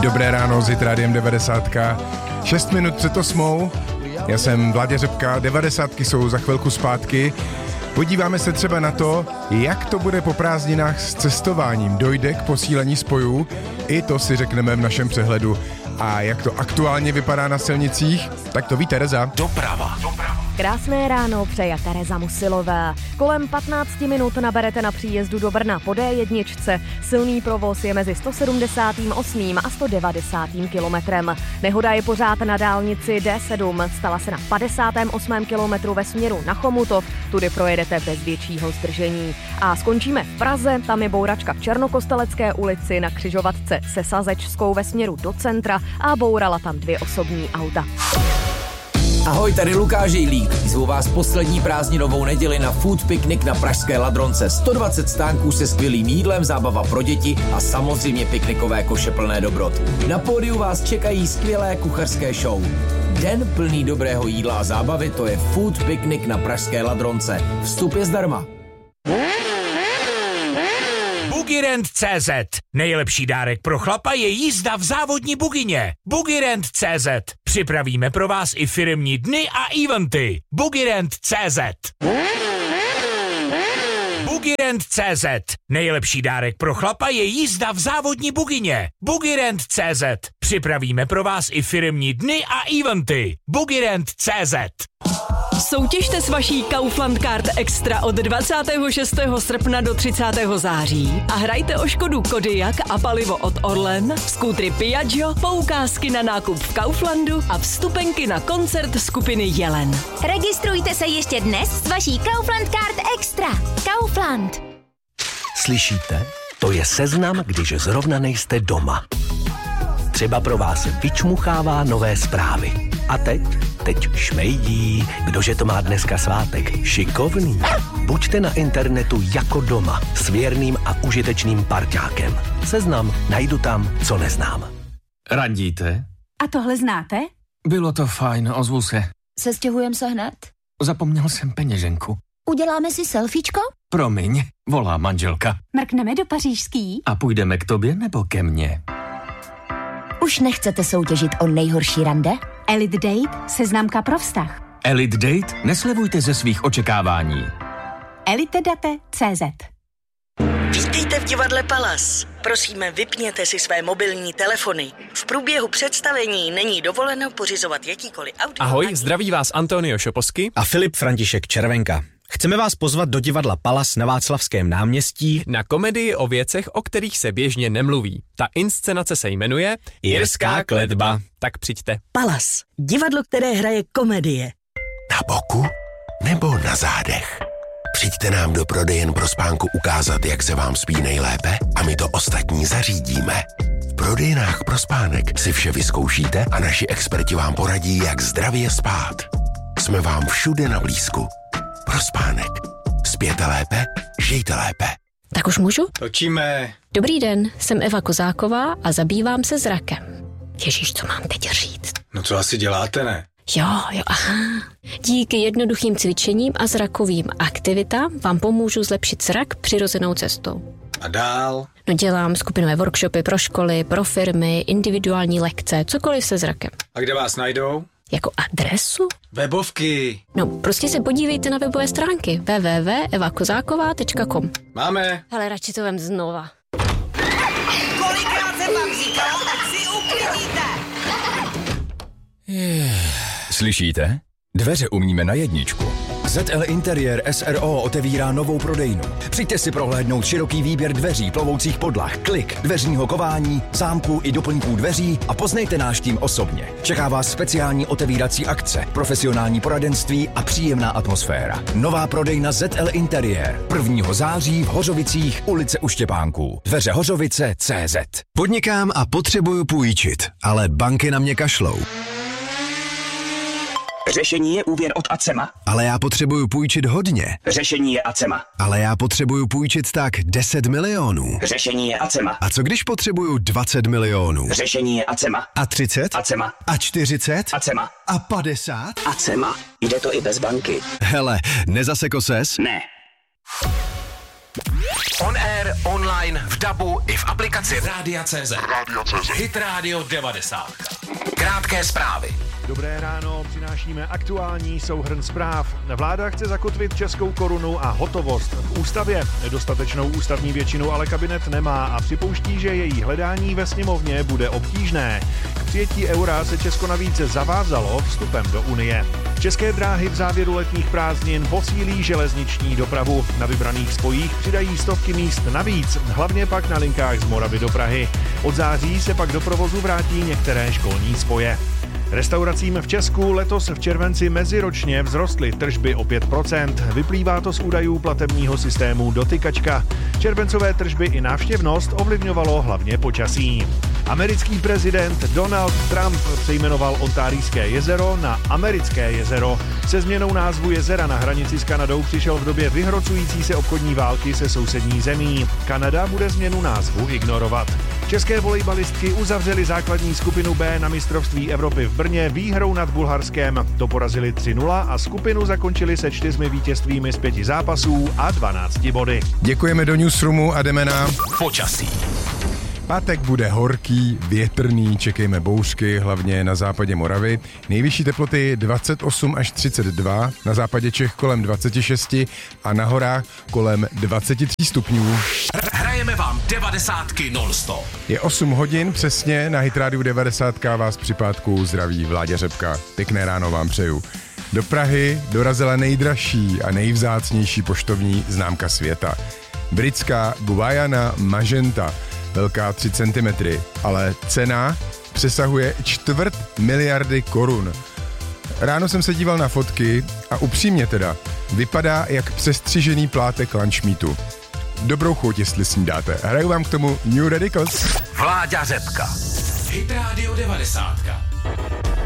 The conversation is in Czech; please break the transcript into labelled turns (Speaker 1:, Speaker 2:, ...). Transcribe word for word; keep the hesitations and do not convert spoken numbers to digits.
Speaker 1: Dobré ráno, s Rádiem devadesát. Šest minut před osmou. Já jsem Vláďa Řepka, devadesátky jsou za chvilku zpátky. Podíváme se třeba na to, jak to bude po prázdninách s cestováním. Dojde k posílení spojů? I to si řekneme v našem přehledu. A jak to aktuálně vypadá na silnicích? Tak to ví Tereza.
Speaker 2: Doprava.
Speaker 3: Krásné ráno přeje Tereza Musilová. Kolem patnáct minut naberete na příjezdu do Brna po D jedna. Silný provoz je mezi sto sedmdesát osm a sto devadesát kilometrem. Nehoda je pořád na dálnici D sedm. Stala se na padesátém osmém kilometru ve směru na Chomutov. Tudy projedete bez většího zdržení. A skončíme v Praze. Tam je bouračka v Černokostelecké ulici na křižovatce se Sazečskou ve směru do centra a bourala tam dvě osobní auta.
Speaker 2: Ahoj, tady Lukáš Žejlík. Zvu vás poslední prázdninovou neděli na Food Picnic na pražské Ladronce. sto dvacet stánků se skvělým jídlem, zábava pro děti a samozřejmě piknikové koše plné dobrot. Na pódiu vás čekají skvělé kuchařské show. Den plný dobrého jídla a zábavy, to je Food Picnic na pražské Ladronce. Vstup je zdarma.
Speaker 4: Bugirend tečka cé zet. Nejlepší dárek pro chlapa je jízda v závodní bugině. Bugirend tečka cé zet. Připravíme pro vás i firemní dny a eventy. Bugirend tečka cé zet. Bugirend tečka cé zet. Nejlepší dárek pro chlapa je jízda v závodní bugině. Bugirend tečka cé zet. Připravíme pro vás i firemní dny a eventy. Bugirend tečka cé zet.
Speaker 5: Soutěžte s vaší Kaufland Card Extra od dvacátého šestého srpna do třicátého září a hrajte o Škodu Kodiaq a palivo od Orlen, skútry Piaggio, poukázky na nákup v Kauflandu a vstupenky na koncert skupiny Jelen.
Speaker 6: Registrujte se ještě dnes s vaší Kaufland Card Extra. Kaufland.
Speaker 7: Slyšíte? To je seznam, když zrovna nejste doma. Třeba pro vás vyčmuchává nové zprávy. A teď? Teď šmejdí. Kdože to má dneska svátek? Šikovný. Buďte na internetu jako doma s věrným a užitečným parťákem. Seznam najdu tam, co neznám.
Speaker 8: Randíte?
Speaker 9: A tohle znáte?
Speaker 8: Bylo to fajn, ozvu se.
Speaker 6: Sestěhujeme se hned?
Speaker 8: Zapomněl jsem peněženku.
Speaker 6: Uděláme si selfiečko?
Speaker 8: Promiň, volá manželka.
Speaker 9: Mrkneme do pařížský?
Speaker 8: A půjdeme k tobě nebo ke mně?
Speaker 6: Už nechcete soutěžit o nejhorší rande?
Speaker 9: Elite Date, seznamka pro vztah.
Speaker 8: Elite Date? Neslevujte ze svých očekávání.
Speaker 9: elitedate tečka cé zet.
Speaker 10: Vítejte v divadle Palace. Prosíme, vypněte si své mobilní telefony. V průběhu představení není dovoleno pořizovat jakýkoliv audio.
Speaker 11: Ahoj, zdraví vás Antonio Šoposky
Speaker 12: a Filip František Červenka. Chceme vás pozvat do divadla Palace na Václavském náměstí
Speaker 11: na komedii o věcech, o kterých se běžně nemluví. Ta inscenace se jmenuje
Speaker 12: Jirská kletba.
Speaker 11: Tak přijďte.
Speaker 10: Palace, divadlo, které hraje komedie.
Speaker 13: Na boku nebo na zádech? Přijďte nám do prodejen pro spánku ukázat, jak se vám spí nejlépe a my to ostatní zařídíme. V prodejnách pro spánek si vše vyzkoušíte a naši experti vám poradí, jak zdravě spát. Jsme vám všude na blízku. Pro spánek. Spěte lépe, žijte lépe.
Speaker 14: Tak už můžu?
Speaker 8: Točíme.
Speaker 14: Dobrý den, jsem Eva Kozáková a zabývám se zrakem. Ježíš, co mám teď říct?
Speaker 8: No co asi děláte, ne?
Speaker 14: Jo, jo, aha. Díky jednoduchým cvičením a zrakovým aktivitám vám pomůžu zlepšit zrak přirozenou cestou.
Speaker 8: A dál?
Speaker 14: No dělám skupinové workshopy pro školy, pro firmy, individuální lekce, cokoliv se zrakem.
Speaker 8: A kde vás najdou?
Speaker 14: Jako adresu?
Speaker 8: Webovky.
Speaker 14: No, prostě se podívejte na webové stránky w w w tečka eva kozáková tečka com.
Speaker 8: Máme.
Speaker 14: Ale radši to vem znova.
Speaker 10: Kolikrát jsem vám říkala, tak si uklidíte.
Speaker 15: Slyšíte? Dveře umíme na jedničku. zet el Interiér es er ó otevírá novou prodejnu. Přijďte si prohlédnout široký výběr dveří, plovoucích podlah, klik, dveřního kování, zámků i doplňků dveří a poznejte náš tým osobně. Čeká vás speciální otevírací akce, profesionální poradenství a příjemná atmosféra. Nová prodejna zet el Interiér. prvního září v Hořovicích, ulice U Štěpánků. Dveře Hořovice tečka cé zet.
Speaker 16: Podnikám a potřebuju půjčit, ale banky na mě kašlou.
Speaker 17: Řešení je úvěr od Acema.
Speaker 16: Ale já potřebuju půjčit hodně.
Speaker 17: Řešení je Acema.
Speaker 16: Ale já potřebuju půjčit tak deset milionů.
Speaker 17: Řešení je Acema.
Speaker 16: A co když potřebuju dvacet milionů?
Speaker 17: Řešení je Acema.
Speaker 16: A třicet?
Speaker 17: Acema.
Speaker 16: A čtyřicet?
Speaker 17: Acema.
Speaker 16: A padesát?
Speaker 17: Acema. Jde to i bez banky.
Speaker 16: Hele, nezaseko ses?
Speaker 17: Ne.
Speaker 7: On air, online, v dabu i v aplikaci Rádia tečka cé zet. Hit Radio devadesát. Krátké zprávy.
Speaker 18: Dobré ráno, přinášíme aktuální souhrn zpráv. Vláda chce zakotvit českou korunu a hotovost v ústavě. Dostatečnou ústavní většinu ale kabinet nemá a připouští, že její hledání ve sněmovně bude obtížné. K přijetí eura se Česko navíc zavázalo vstupem do Unie. České dráhy v závěru letních prázdnin posílí železniční dopravu. Na vybraných spojích přidají stovky míst navíc, hlavně pak na linkách z Moravy do Prahy. Od září se pak do provozu vrátí některé školní spoje. Restauracím v Česku letos v červenci meziročně vzrostly tržby o pět procent. Vyplývá to z údajů platebního systému Dotykačka. Červencové tržby i návštěvnost ovlivňovalo hlavně počasí. Americký prezident Donald Trump přejmenoval Ontárijské jezero na Americké jezero. Se změnou názvu jezera na hranici s Kanadou přišel v době vyhrocující se obchodní války se sousední zemí. Kanada bude změnu názvu ignorovat. České volejbalistky uzavřely základní skupinu B na mistrovství Evropy v Brně výhrou nad Bulharskem. To porazili tři nula a skupinu zakončili se čtyřmi vítězstvími z pěti zápasů a dvanácti body.
Speaker 1: Děkujeme do Newsroomu a jdeme na
Speaker 7: počasí.
Speaker 1: Pátek bude horký, větrný, čekejme bouřky, hlavně na západě Moravy. Nejvyšší teploty dvacet osm až třicet dva, na západě Čech kolem dvacet šest a na horách kolem dvacet tři stupňů.
Speaker 7: Hrajeme vám devadesátky non-stop.
Speaker 1: Je osm hodin přesně, na Hit Radio devadesát vás při pátku zdraví Vláďa Řepka. Pěkné ráno vám přeju. Do Prahy dorazila nejdražší a nejvzácnější poštovní známka světa. Britská Guayana Magenta. Velká tři centimetry, ale cena přesahuje čtvrt miliardy korun. Ráno jsem se díval na fotky a upřímně teda, vypadá jak přestřižený plátek lunchmeatu. Dobrou chuť, jestli snídáte. Hraju vám k tomu New Radicals.
Speaker 7: Vláďa Řepka. Hit Radio devadesát.